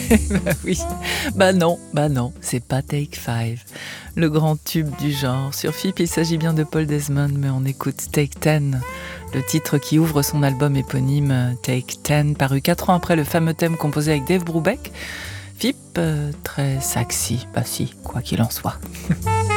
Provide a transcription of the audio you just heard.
Bah oui. Bah non, c'est pas Take 5. Le grand tube du genre. Sur FIP, il s'agit bien de Paul Desmond, mais on écoute Take 10, le titre qui ouvre son album éponyme Take 10, paru 4 ans après le fameux thème composé avec Dave Brubeck. FIP, très sexy, bah si, quoi qu'il en soit.